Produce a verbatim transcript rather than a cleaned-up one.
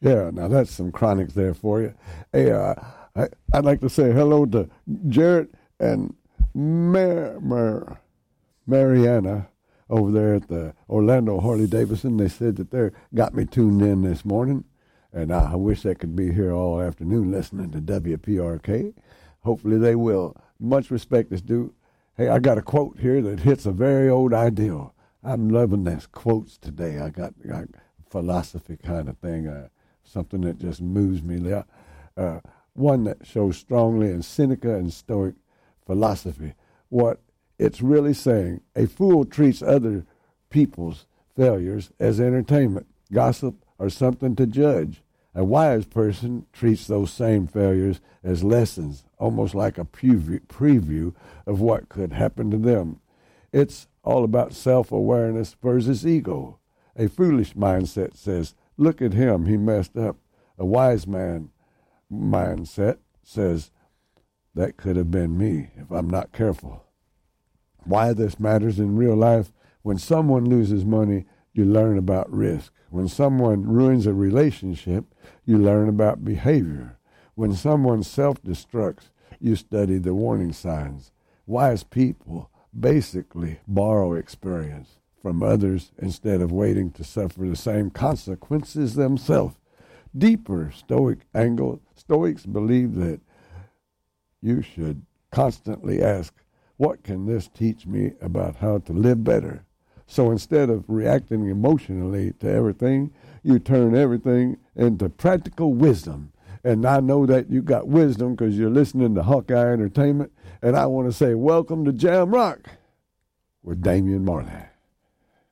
Yeah, now that's some chronics there for you. Hey, uh, I, I'd like to say hello to Jarrett and Mar- Mar- Mariana over there at the Orlando Harley-Davidson. They said that they got me tuned in this morning, and I wish they could be here all afternoon listening to W P R K. Hopefully they will. Much respect is due. Hey, I got a quote here that hits a very old ideal. I'm loving these quotes today. I got, got philosophy kind of thing, uh, something that just moves me. Uh, one that shows strongly in Seneca and Stoic philosophy what it's really saying. A fool treats other people's failures as entertainment, gossip, or something to judge. A wise person treats those same failures as lessons, almost like a preview, preview of what could happen to them. It's all about self-awareness versus ego. A foolish mindset says, look at him, he messed up. A wise man mindset says, that could have been me if I'm not careful. Why this matters in real life: when someone loses money, you learn about risk. When someone ruins a relationship, you learn about behavior. When someone self-destructs, you study the warning signs. Wise people basically borrow experience from others instead of waiting to suffer the same consequences themselves. Deeper Stoic angle, Stoics believe that you should constantly ask, what can this teach me about how to live better? So instead of reacting emotionally to everything, you turn everything into practical wisdom. And I know that you got wisdom because you're listening to Hawkeye Entertainment. And I want to say welcome to Jam Rock with Damian Marley.